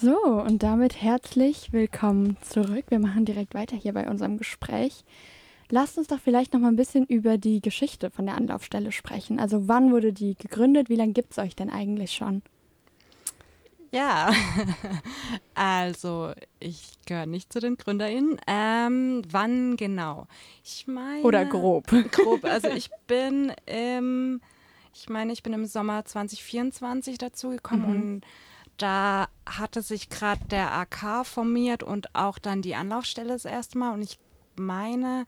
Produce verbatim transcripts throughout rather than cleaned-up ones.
So, und damit herzlich willkommen zurück. Wir machen direkt weiter hier bei unserem Gespräch. Lasst uns doch vielleicht noch mal ein bisschen über die Geschichte von der Anlaufstelle sprechen. Also wann wurde die gegründet? Wie lange gibt es euch denn eigentlich schon? Ja, also ich gehöre nicht zu den GründerInnen. Ähm, wann genau? Ich Oder meine, grob? grob, also ich bin im, ich meine, ich bin im Sommer zwanzig vierundzwanzig dazugekommen Mhm. und da hatte sich gerade der A K formiert und auch dann die Anlaufstelle das erste Mal und ich meine,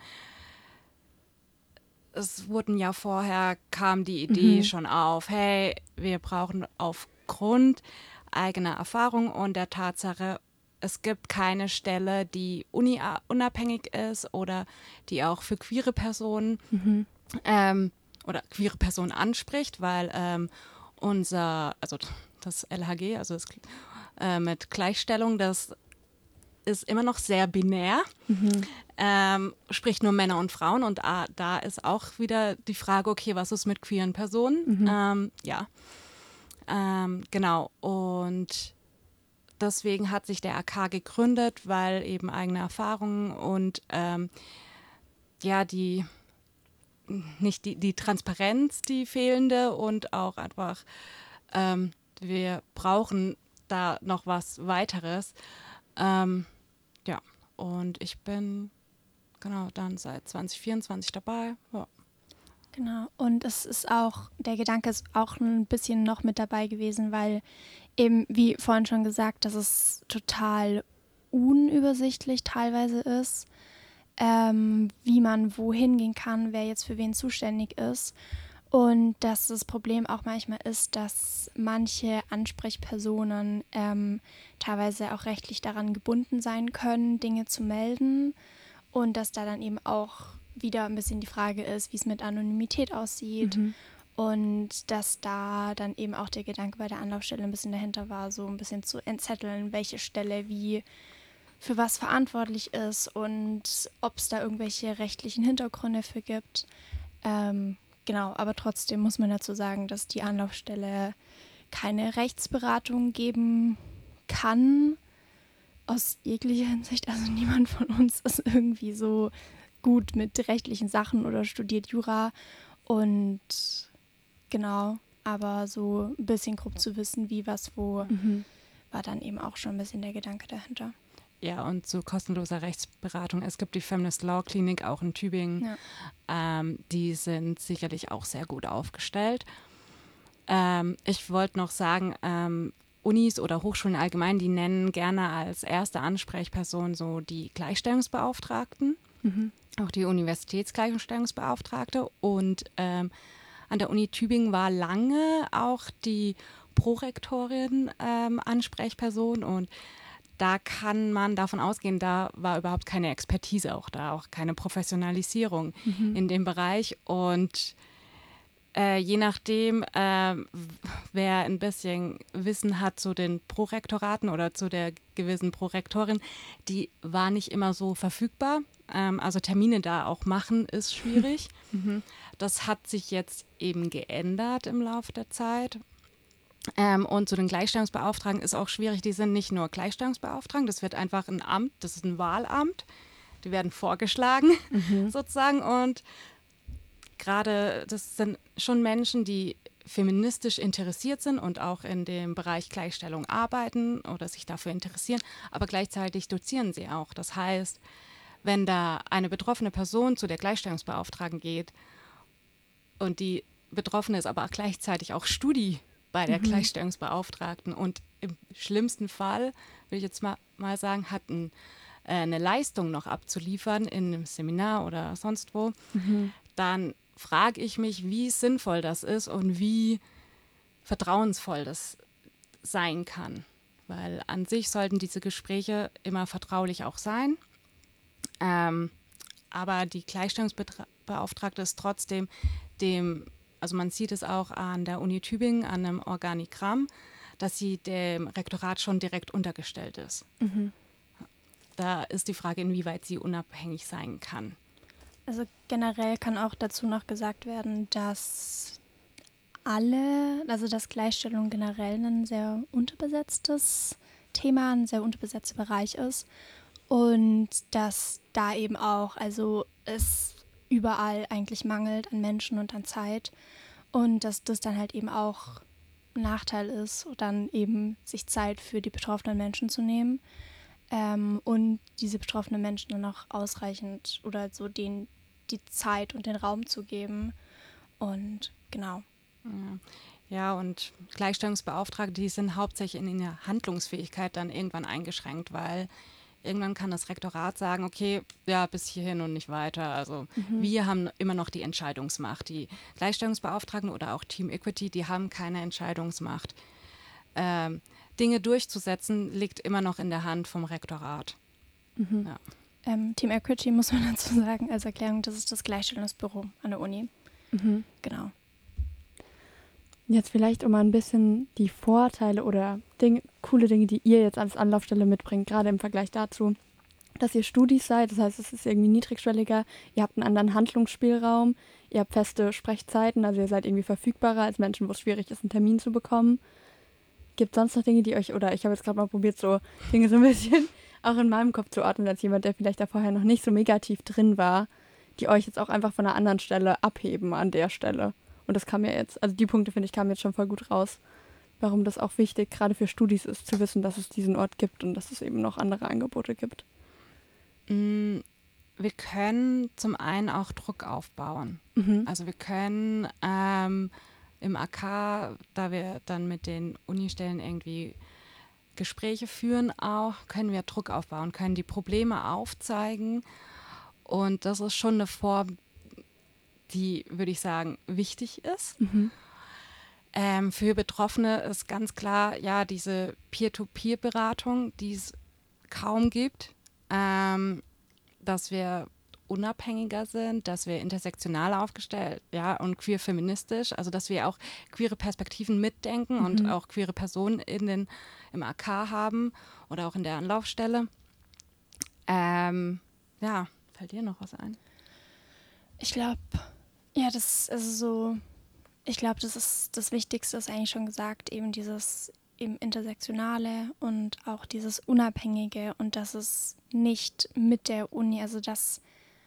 es wurden ja vorher, kam die Idee Mhm. schon auf, hey, wir brauchen aufgrund eigener Erfahrung und der Tatsache, es gibt keine Stelle, die uni-unabhängig ist oder die auch für queere Personen Mhm. ähm, oder queere Personen anspricht, weil ähm, unser, also das L H G, also das, äh, mit Gleichstellung, das ist immer noch sehr binär. Mhm. Ähm, spricht nur Männer und Frauen und ah, da ist auch wieder die Frage, okay, was ist mit queeren Personen? Mhm. Ähm, ja, ähm, genau. Und deswegen hat sich der A K gegründet, weil eben eigene Erfahrungen und ähm, ja, die nicht die, die Transparenz, die fehlende und auch einfach, ähm, wir brauchen da noch was weiteres. Ähm, ja, und ich bin genau dann seit zwanzig vierundzwanzig dabei. Ja. Genau. Und es ist auch, der Gedanke ist auch ein bisschen noch mit dabei gewesen, weil eben, wie vorhin schon gesagt, dass es total unübersichtlich teilweise ist, ähm, wie man wohin gehen kann, wer jetzt für wen zuständig ist. Und dass das Problem auch manchmal ist, dass manche Ansprechpersonen ähm, teilweise auch rechtlich daran gebunden sein können, Dinge zu melden. Und dass da dann eben auch wieder ein bisschen die Frage ist, wie es mit Anonymität aussieht. Mhm. Und dass da dann eben auch der Gedanke bei der Anlaufstelle ein bisschen dahinter war, so ein bisschen zu entzetteln, welche Stelle wie für was verantwortlich ist und ob es da irgendwelche rechtlichen Hintergründe für gibt. Ähm, genau, aber trotzdem muss man dazu sagen, dass die Anlaufstelle keine Rechtsberatung geben kann, aus jeglicher Hinsicht. Also niemand von uns ist irgendwie so gut mit rechtlichen Sachen oder studiert Jura. Und genau, aber so ein bisschen grob zu wissen, wie, was, wo, Mhm. war dann eben auch schon ein bisschen der Gedanke dahinter. Ja, und zu kostenloser Rechtsberatung. Es gibt die Feminist Law Klinik auch in Tübingen. Ja. Ähm, die sind sicherlich auch sehr gut aufgestellt. Ähm, ich wollte noch sagen, ähm, Unis oder Hochschulen allgemein, die nennen gerne als erste Ansprechperson so die Gleichstellungsbeauftragten, Mhm. auch die Universitätsgleichstellungsbeauftragte. Und ähm, an der Uni Tübingen war lange auch die Prorektorin ähm, Ansprechperson und da kann man davon ausgehen, da war überhaupt keine Expertise auch da, auch keine Professionalisierung Mhm. in dem Bereich. Und äh, je nachdem, äh, wer ein bisschen Wissen hat zu den Prorektoraten oder zu der gewissen Prorektorin, die war nicht immer so verfügbar. Ähm, also Termine da auch machen ist schwierig. Mhm. Das hat sich jetzt eben geändert im Laufe der Zeit. Ähm, und zu den Gleichstellungsbeauftragten ist auch schwierig, die sind nicht nur Gleichstellungsbeauftragten, das wird einfach ein Amt, das ist ein Wahlamt, die werden vorgeschlagen Mhm. sozusagen und gerade das sind schon Menschen, die feministisch interessiert sind und auch in dem Bereich Gleichstellung arbeiten oder sich dafür interessieren, aber gleichzeitig dozieren sie auch. Das heißt, wenn da eine betroffene Person zu der Gleichstellungsbeauftragten geht und die Betroffene ist aber auch gleichzeitig auch Studi bei der Mhm. Gleichstellungsbeauftragten und im schlimmsten Fall, will ich jetzt mal, mal sagen, hat ein, äh, eine Leistung noch abzuliefern in einem Seminar oder sonst wo, Mhm. dann frage ich mich, wie sinnvoll das ist und wie vertrauensvoll das sein kann. Weil an sich sollten diese Gespräche immer vertraulich auch sein. Ähm, aber die Gleichstellungsbeauftragte ist trotzdem dem, also man sieht es auch an der Uni Tübingen, an einem Organigramm, dass sie dem Rektorat schon direkt untergestellt ist. Mhm. Da ist die Frage, inwieweit sie unabhängig sein kann. Also generell kann auch dazu noch gesagt werden, dass alle, also dass Gleichstellung generell ein sehr unterbesetztes Thema, ein sehr unterbesetzter Bereich ist und dass da eben auch, also es überall eigentlich mangelt an Menschen und an Zeit und dass das dann halt eben auch ein Nachteil ist, dann eben sich Zeit für die betroffenen Menschen zu nehmen ähm, und diese betroffenen Menschen dann auch ausreichend oder so denen die Zeit und den Raum zu geben und genau. Ja. Ja, und Gleichstellungsbeauftragte, die sind hauptsächlich in ihrer Handlungsfähigkeit dann irgendwann eingeschränkt, weil irgendwann kann das Rektorat sagen, okay, ja, bis hierhin und nicht weiter. Also mhm. wir haben immer noch die Entscheidungsmacht. Die Gleichstellungsbeauftragten oder auch Team Equity, die haben keine Entscheidungsmacht. Ähm, Dinge durchzusetzen, liegt immer noch in der Hand vom Rektorat. Mhm. Ja. Ähm, Team Equity, muss man dazu sagen, als Erklärung, das ist das Gleichstellungsbüro an der Uni. Mhm. Genau. Jetzt vielleicht um mal ein bisschen die Vorteile oder Dinge, coole Dinge, die ihr jetzt als Anlaufstelle mitbringt, gerade im Vergleich dazu, dass ihr Studis seid, das heißt, es ist irgendwie niedrigschwelliger, ihr habt einen anderen Handlungsspielraum, ihr habt feste Sprechzeiten, also ihr seid irgendwie verfügbarer als Menschen, wo es schwierig ist, einen Termin zu bekommen. Gibt es sonst noch Dinge, die euch, oder ich habe jetzt gerade mal probiert, so Dinge so ein bisschen auch in meinem Kopf zu ordnen, als jemand, der vielleicht da vorher noch nicht so mega tief drin war, die euch jetzt auch einfach von einer anderen Stelle abheben an der Stelle. Und das kam ja jetzt, also die Punkte, finde ich, kamen jetzt schon voll gut raus, warum das auch wichtig, gerade für Studis ist, zu wissen, dass es diesen Ort gibt und dass es eben noch andere Angebote gibt. Wir können zum einen auch Druck aufbauen. Mhm. Also wir können ähm, im A K, da wir dann mit den Unistellen irgendwie Gespräche führen auch, können wir Druck aufbauen, können die Probleme aufzeigen. Und das ist schon eine Form, die, würde ich sagen, wichtig ist. Mhm. Ähm, für Betroffene ist ganz klar, ja, diese Peer-to-Peer-Beratung, die es kaum gibt, ähm, dass wir unabhängiger sind, dass wir intersektional aufgestellt, ja, und queer-feministisch, also dass wir auch queere Perspektiven mitdenken mhm. und auch queere Personen in den, im A K haben oder auch in der Anlaufstelle. Ähm, ja, fällt dir noch was ein? Ich glaube, ja, das ist also so, ich glaube, das ist das Wichtigste, ist eigentlich schon gesagt, eben dieses eben Intersektionale und auch dieses Unabhängige und dass es nicht mit der Uni, also dass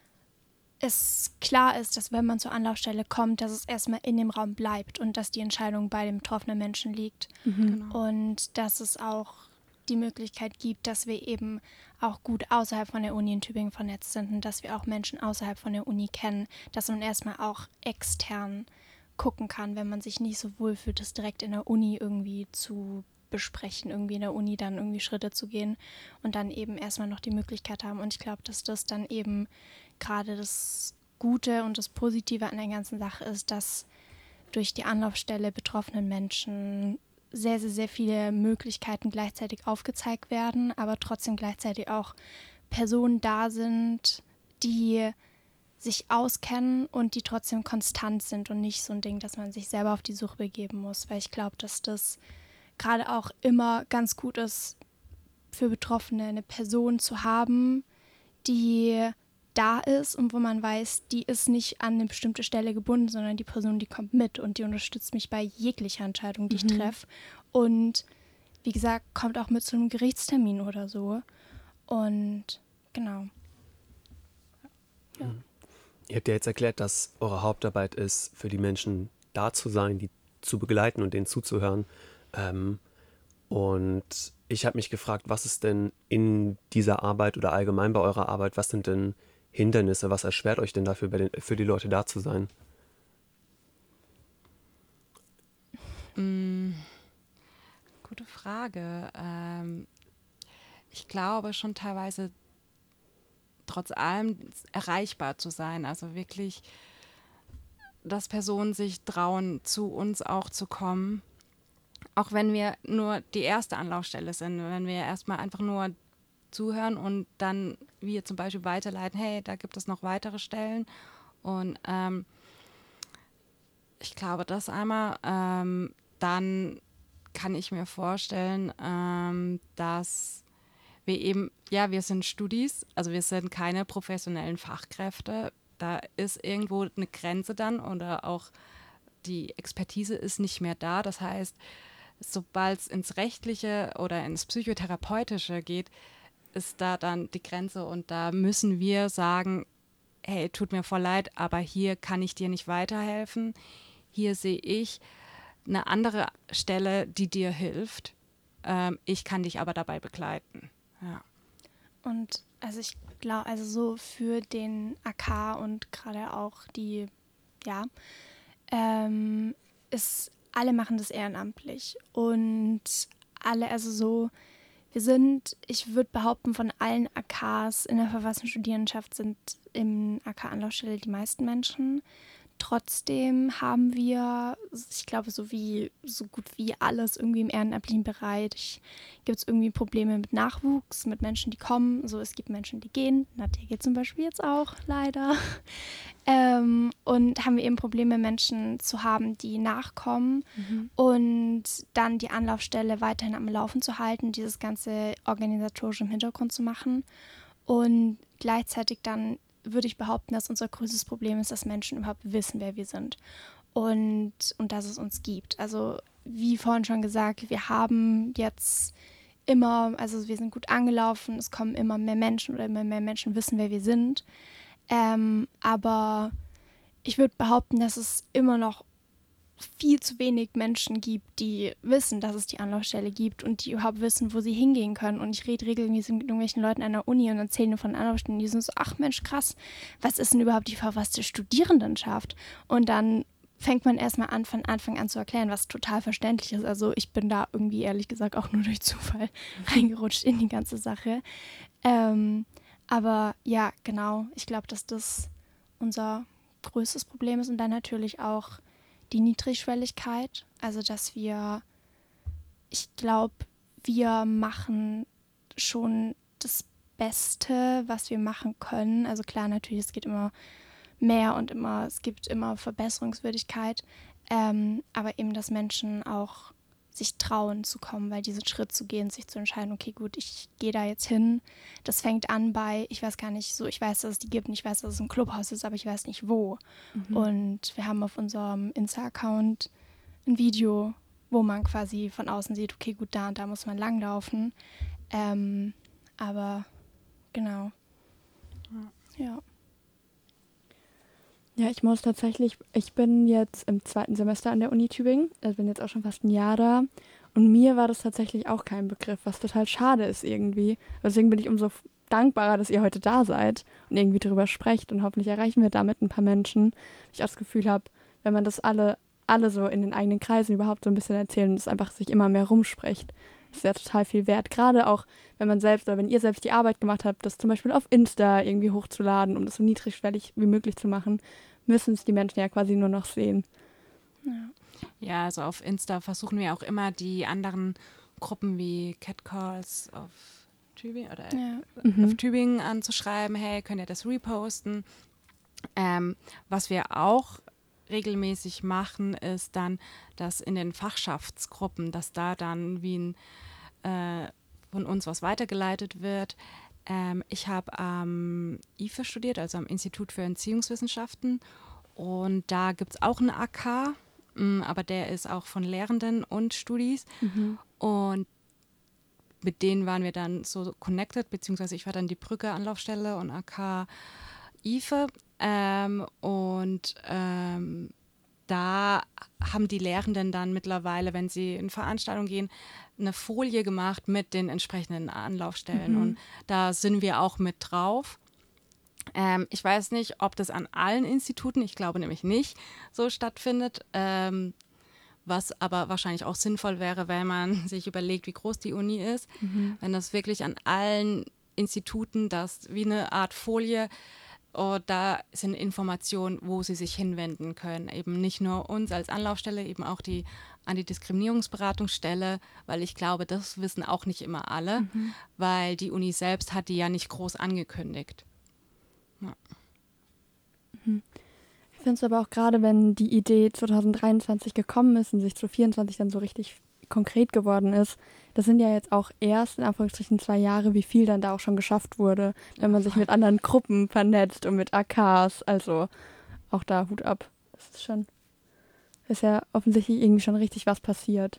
es klar ist, dass wenn man zur Anlaufstelle kommt, dass es erstmal in dem Raum bleibt und dass die Entscheidung bei dem betroffenen Menschen liegt. Mhm. Genau. Und dass es auch die Möglichkeit gibt, dass wir eben auch gut außerhalb von der Uni in Tübingen vernetzt sind und dass wir auch Menschen außerhalb von der Uni kennen, dass man erstmal auch extern gucken kann, wenn man sich nicht so wohl fühlt, das direkt in der Uni irgendwie zu besprechen, irgendwie in der Uni dann irgendwie Schritte zu gehen und dann eben erstmal noch die Möglichkeit haben. Und ich glaube, dass das dann eben gerade das Gute und das Positive an der ganzen Sache ist, dass durch die Anlaufstelle betroffenen Menschen sehr, sehr, sehr viele Möglichkeiten gleichzeitig aufgezeigt werden, aber trotzdem gleichzeitig auch Personen da sind, die sich auskennen und die trotzdem konstant sind und nicht so ein Ding, dass man sich selber auf die Suche begeben muss, weil ich glaube, dass das gerade auch immer ganz gut ist, für Betroffene eine Person zu haben, die da ist und wo man weiß, die ist nicht an eine bestimmte Stelle gebunden, sondern die Person, die kommt mit und die unterstützt mich bei jeglicher Entscheidung, die mhm. ich treffe. Und wie gesagt, kommt auch mit zu einem Gerichtstermin oder so. Und genau. Ja. Ihr habt ja jetzt erklärt, dass eure Hauptarbeit ist, für die Menschen da zu sein, die zu begleiten und denen zuzuhören. Ähm, und ich habe mich gefragt, was ist denn in dieser Arbeit oder allgemein bei eurer Arbeit, was sind denn Hindernisse, was erschwert euch denn dafür, bei den, für die Leute da zu sein? Mm, gute Frage. Ähm, ich glaube schon teilweise trotz allem erreichbar zu sein, also wirklich, dass Personen sich trauen, zu uns auch zu kommen, auch wenn wir nur die erste Anlaufstelle sind, wenn wir erstmal einfach nur zuhören und dann wir zum Beispiel weiterleiten, hey, da gibt es noch weitere Stellen und ähm, ich glaube, das einmal, ähm, dann kann ich mir vorstellen, ähm, dass wir eben, ja, wir sind Studis, also wir sind keine professionellen Fachkräfte. Da ist irgendwo eine Grenze dann oder auch die Expertise ist nicht mehr da. Das heißt, sobald es ins Rechtliche oder ins Psychotherapeutische geht, ist da dann die Grenze und da müssen wir sagen, hey, tut mir voll leid, aber hier kann ich dir nicht weiterhelfen. Hier sehe ich eine andere Stelle, die dir hilft. Ähm, ich kann dich aber dabei begleiten. Ja. Und also ich glaube, also so für den A K und gerade auch die, ja, ähm, ist, alle machen das ehrenamtlich und alle, also so, wir sind, ich würde behaupten, von allen A Ks in der Verfassungsstudierendenschaft sind im A K-Anlaufstelle die meisten Menschen. Trotzdem haben wir, ich glaube, so wie so gut wie alles irgendwie im ehrenamtlichen Bereich gibt es irgendwie Probleme mit Nachwuchs, mit Menschen, die kommen. So, es gibt Menschen, die gehen. Nadja geht zum Beispiel jetzt auch, leider. Ähm, und haben wir eben Probleme, Menschen zu haben, die nachkommen mhm. und dann die Anlaufstelle weiterhin am Laufen zu halten, dieses ganze organisatorische im Hintergrund zu machen und gleichzeitig dann würde ich behaupten, dass unser größtes Problem ist, dass Menschen überhaupt wissen, wer wir sind und, und dass es uns gibt. Also wie vorhin schon gesagt, wir haben jetzt immer, also wir sind gut angelaufen, es kommen immer mehr Menschen oder immer mehr Menschen wissen, wer wir sind. Ähm, aber ich würde behaupten, dass es immer noch viel zu wenig Menschen gibt, die wissen, dass es die Anlaufstelle gibt und die überhaupt wissen, wo sie hingehen können. Und ich rede regelmäßig mit irgendwelchen Leuten an der Uni und erzähle von Anlaufstellen, die sind so, ach Mensch, krass, was ist denn überhaupt die verfasste Studierendenschaft? Und dann fängt man erstmal an, von Anfang an zu erklären, was total verständlich ist. Also ich bin da irgendwie, ehrlich gesagt, auch nur durch Zufall reingerutscht in die ganze Sache. Ähm, aber ja, genau, ich glaube, dass das unser größtes Problem ist und dann natürlich auch die Niedrigschwelligkeit, also dass wir, ich glaube, wir machen schon das Beste, was wir machen können. Also klar, natürlich, es geht immer mehr und immer, es gibt immer Verbesserungswürdigkeit, ähm, aber eben, dass Menschen auch sich trauen zu kommen, weil diesen Schritt zu gehen, sich zu entscheiden, okay, gut, ich gehe da jetzt hin. Das fängt an bei, ich weiß gar nicht, so ich weiß, dass es die gibt und ich weiß, dass es ein Clubhaus ist, aber ich weiß nicht wo. Mhm. Und wir haben auf unserem Insta-Account ein Video, wo man quasi von außen sieht, okay, gut, da und da muss man langlaufen. Ähm, aber genau. Ja. ja. Ja, ich muss tatsächlich, ich bin jetzt im zweiten Semester an der Uni Tübingen, also bin jetzt auch schon fast ein Jahr da und mir war das tatsächlich auch kein Begriff, was total schade ist irgendwie. Deswegen bin ich umso dankbarer, dass ihr heute da seid und irgendwie drüber sprecht und hoffentlich erreichen wir damit ein paar Menschen. Ich auch das Gefühl habe, wenn man das alle, alle so in den eigenen Kreisen überhaupt so ein bisschen erzählen und es einfach sich immer mehr rumspricht, ist ja total viel wert. Gerade auch, wenn man selbst oder wenn ihr selbst die Arbeit gemacht habt, das zum Beispiel auf Insta irgendwie hochzuladen, um das so niedrigschwellig wie möglich zu machen, müssen es die Menschen ja quasi nur noch sehen. Ja. ja, also auf Insta versuchen wir auch immer die anderen Gruppen wie Catcalls auf Tübingen oder ja. mhm. auf Tübingen anzuschreiben, hey, könnt ihr das reposten? Ähm, was wir auch regelmäßig machen, ist dann, dass in den Fachschaftsgruppen, dass da dann wie ein, äh, von uns was weitergeleitet wird. Ähm, ich habe am I F E studiert, also am Institut für Erziehungswissenschaften. Und da gibt es auch einen A K, mh, aber der ist auch von Lehrenden und Studis. Mhm. Und mit denen waren wir dann so connected, beziehungsweise ich war dann die Brücke Anlaufstelle und A K I F E. Ähm, und ähm, da haben die Lehrenden dann mittlerweile, wenn sie in Veranstaltungen gehen, eine Folie gemacht mit den entsprechenden Anlaufstellen. Mhm. Und da sind wir auch mit drauf. Ähm, ich weiß nicht, ob das an allen Instituten, ich glaube nämlich nicht, so stattfindet, ähm, was aber wahrscheinlich auch sinnvoll wäre, wenn man sich überlegt, wie groß die Uni ist. Mhm. Wenn das wirklich an allen Instituten, das wie eine Art Folie, oh, da sind Informationen, wo sie sich hinwenden können. Eben nicht nur uns als Anlaufstelle, eben auch die Antidiskriminierungsberatungsstelle, weil ich glaube, das wissen auch nicht immer alle, mhm. weil die Uni selbst hat die ja nicht groß angekündigt. Ja. Mhm. Ich finde es aber auch gerade, wenn die Idee zwanzig dreiundzwanzig gekommen ist und sich zu vierundzwanzig dann so richtig konkret geworden ist, das sind ja jetzt auch erst in Anführungsstrichen zwei Jahre, wie viel dann da auch schon geschafft wurde, wenn man sich mit anderen Gruppen vernetzt und mit A Ks, also auch da Hut ab. Das ist schon, ist ja offensichtlich irgendwie schon richtig was passiert.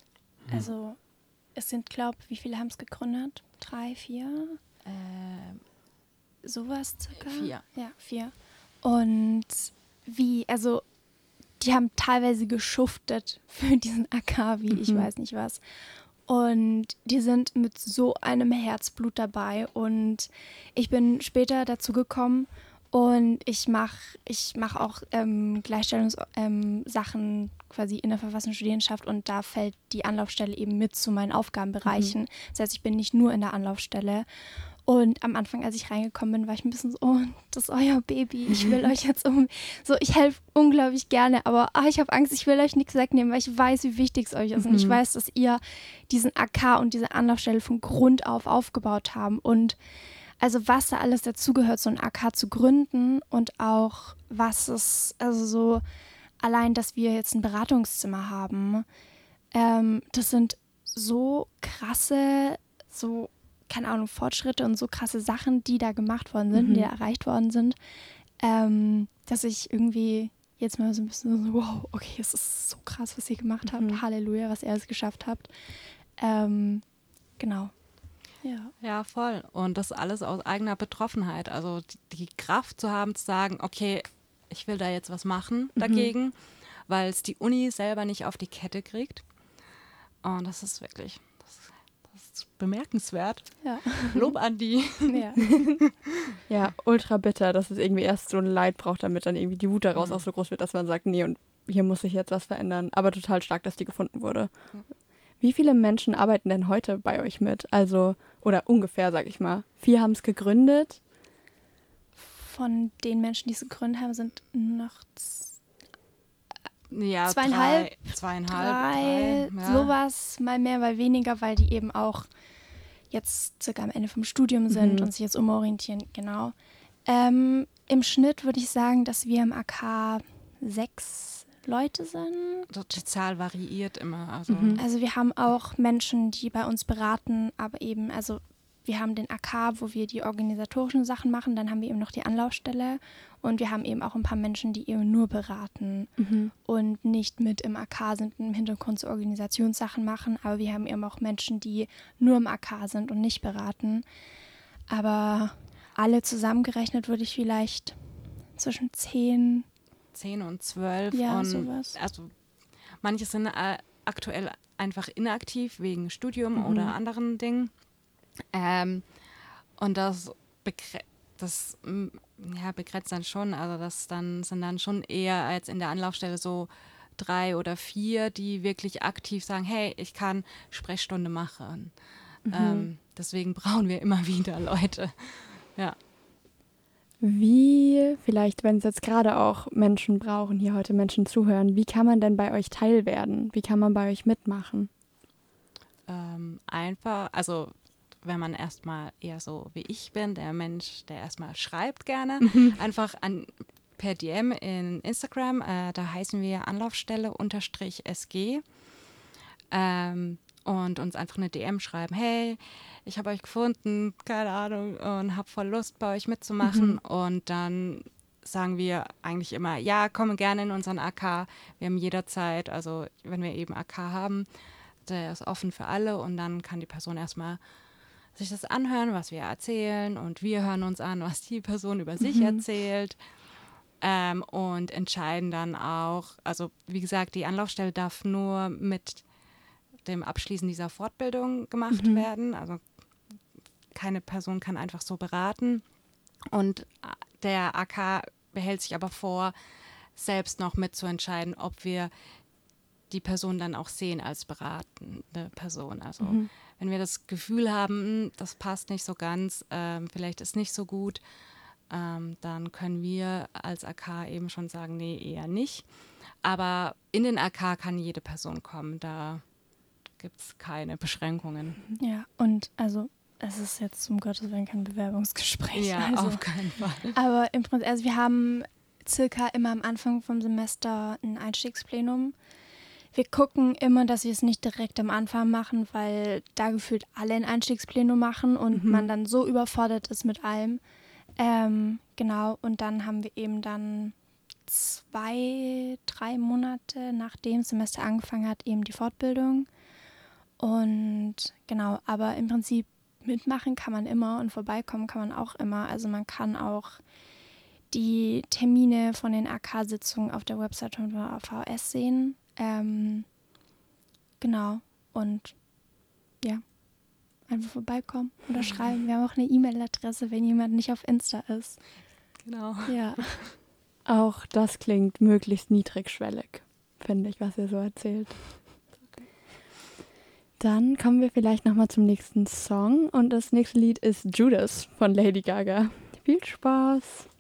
Also es sind, glaube ich, wie viele haben es gegründet? Drei, vier? Ähm, Sowas circa? Vier. Ja, vier. Und wie, also die haben teilweise geschuftet für diesen A K, wie ich Mhm. weiß nicht was. Und die sind mit so einem Herzblut dabei. Und ich bin später dazu gekommen und ich mache ich mach auch ähm, Gleichstellungssachen ähm, Sachen quasi in der Verfassungsstudierendenschaft und da fällt die Anlaufstelle eben mit zu meinen Aufgabenbereichen. Das heißt, ich bin nicht nur in der Anlaufstelle. Und am Anfang, als ich reingekommen bin, war ich ein bisschen so, oh, das ist euer Baby, ich will euch jetzt um, so, ich helfe unglaublich gerne, aber ach, ich habe Angst, ich will euch nichts wegnehmen, weil ich weiß, wie wichtig es euch ist. Und ich Mhm. weiß, dass ihr diesen A K und diese Anlaufstelle von Grund auf aufgebaut haben. Und also was da alles dazugehört, so ein A K zu gründen und auch was es, also so allein, dass wir jetzt ein Beratungszimmer haben, ähm, das sind so krasse, so keine Ahnung, Fortschritte und so krasse Sachen, die da gemacht worden sind, Mhm. die da erreicht worden sind, ähm, dass ich irgendwie jetzt mal so ein bisschen so, wow, okay, es ist so krass, was ihr gemacht habt. Mhm. Halleluja, was ihr alles geschafft habt. Ähm, genau. Ja. Ja, voll. Und das alles aus eigener Betroffenheit. Also die, die Kraft zu haben, zu sagen, okay, ich will da jetzt was machen dagegen, weil es die Uni selber nicht auf die Kette kriegt. Und das ist wirklich, das, das ist bemerkenswert. Ja. Lob an die. ja. Ja, ultra bitter, dass es irgendwie erst so ein Leid braucht, damit dann irgendwie die Wut daraus Mhm. auch so groß wird, dass man sagt, nee, und hier muss sich jetzt was verändern. Aber total stark, dass die gefunden wurde. Ja. Wie viele Menschen arbeiten denn heute bei euch mit? Also, oder ungefähr, sag ich mal. Vier haben es gegründet. Von den Menschen, die es gegründet haben, sind noch z- Ja, Zweieinhalb, drei, zweieinhalb, drei, drei ja. sowas, mal mehr, mal weniger, weil die eben auch jetzt circa am Ende vom Studium sind Mhm. und sich jetzt umorientieren, genau. Ähm, im Schnitt würde ich sagen, dass wir im A K sechs Leute sind. So, die Zahl variiert immer. Also Mhm. Also wir haben auch Menschen, die bei uns beraten, aber eben, also wir haben den A K, wo wir die organisatorischen Sachen machen, dann haben wir eben noch die Anlaufstelle und wir haben eben auch ein paar Menschen, die eben nur beraten Mhm. und nicht mit im A K sind, im Hintergrund so Organisationssachen machen, aber wir haben eben auch Menschen, die nur im A K sind und nicht beraten. Aber alle zusammengerechnet würde ich vielleicht zwischen zehn, zehn und zwölf. ja, und sowas. Also manche sind äh, aktuell einfach inaktiv wegen Studium Mhm. oder anderen Dingen. Ähm, und das, begre- das mm, ja, begrenzt dann schon. Also das dann sind dann schon eher als in der Anlaufstelle so drei oder vier, die wirklich aktiv sagen, hey, ich kann Sprechstunde machen. Mhm. Ähm, deswegen brauchen wir immer wieder Leute. Ja. Wie, vielleicht, wenn es jetzt gerade auch Menschen brauchen, hier heute Menschen zuhören, wie kann man denn bei euch Teil werden? Wie kann man bei euch mitmachen? Ähm, einfach, also wenn man erstmal eher so wie ich bin, der Mensch, der erstmal schreibt gerne, einfach an per D M in Instagram, äh, da heißen wir Anlaufstelle unterstrich S G ähm, und uns einfach eine D M schreiben, hey, ich habe euch gefunden, keine Ahnung, und habe voll Lust, bei euch mitzumachen. Mhm. Und dann sagen wir eigentlich immer, ja, komm gerne in unseren A K. Wir haben jederzeit, also wenn wir eben A K haben, der ist offen für alle und dann kann die Person erstmal sich das anhören, was wir erzählen und wir hören uns an, was die Person über sich Mhm. erzählt ähm, und entscheiden dann auch, also wie gesagt, die Anlaufstelle darf nur mit dem Abschließen dieser Fortbildung gemacht Mhm. werden, also keine Person kann einfach so beraten und der A K behält sich aber vor, selbst noch mitzuentscheiden, ob wir die Person dann auch sehen als beratende Person. Also Mhm. wenn wir das Gefühl haben, das passt nicht so ganz, ähm, vielleicht ist nicht so gut, ähm, dann können wir als A K eben schon sagen, nee, eher nicht. Aber in den A K kann jede Person kommen, da gibt es keine Beschränkungen. Ja, und also es ist jetzt um Gottes Willen kein Bewerbungsgespräch. Ja, also. auf keinen Fall. Aber im Prinzip, also wir haben circa immer am Anfang vom Semester ein Einstiegsplenum. Wir gucken immer, dass wir es nicht direkt am Anfang machen, weil da gefühlt alle ein Einstiegsplenum machen und Mhm. man dann so überfordert ist mit allem. Ähm, genau, und dann haben wir eben dann zwei, drei Monate nachdem das Semester angefangen hat, eben die Fortbildung. Und genau, aber im Prinzip mitmachen kann man immer und vorbeikommen kann man auch immer. Also man kann auch die Termine von den A K-Sitzungen auf der Website von der A V S sehen. Ähm, genau. Und ja, einfach vorbeikommen oder schreiben. Wir haben auch eine E-Mail-Adresse, wenn jemand nicht auf Insta ist. Genau. Ja. Auch das klingt möglichst niedrigschwellig, finde ich, was ihr so erzählt. Dann kommen wir vielleicht nochmal zum nächsten Song und das nächste Lied ist Judas von Lady Gaga. Viel Spaß!